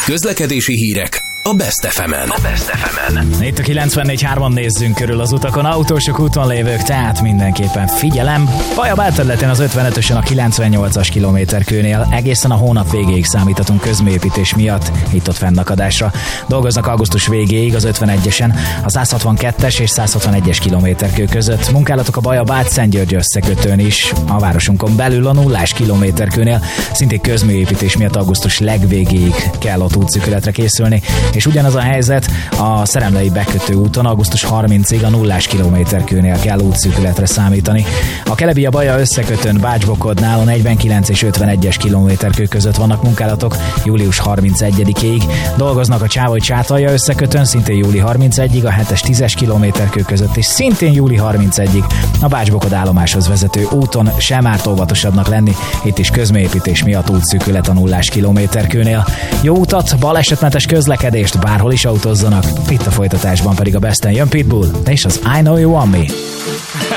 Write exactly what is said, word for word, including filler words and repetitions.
Közlekedési hírek a Best ef emen. A Best ef emen. Itt a kilencvennégy hárman nézzünk körül az utakon, autósok úton lévők, tehát mindenképpen figyelem. Baja belterületén az ötvenötösen a kilencvennyolcas kilométerkőnél egészen a hónap végéig számíthatunk közműépítés miatt itt-ott fennakadásra. Dolgoznak augusztus végéig az ötvenegyesen, a száz hatvankettes és száz hatvanegyes kilométerkő között. Munkálatok a Baja-Bács-Szentgyörgy összekötőn is, a városunkon belül a nullás kilométerkőnél szintén közműépítés miatt augusztus legvégéig kell ott útszűkületre készülni. És ugyanaz a helyzet a Szeremlei bekötő úton augusztus harmincadikáig a nullás kilométerkőnél kell útszűkületre számítani. A Kelebia-Baja összekötőn Bács-Bokodnál a negyvenkilenc és ötvenegyes kilométerkő között vannak munkálatok július harmincegyedikéig. Dolgoznak a Csávoly-Csátalja összekötőn szintén július harmincegyedikéig, a hetes tízes kilométerkő között és szintén július harmincegyedikéig a Bács-Bokod állomáshoz vezető úton sem árt óvatosabbnak lenni, itt is közműépítés miatt útszűkület a nullás kilométerkőnél. Jó utat, balesetmentes közlekedést, bárhol is autózzanak, itt a folytatásban pedig a Besten jön Pitbull, és az I Know You Want Me.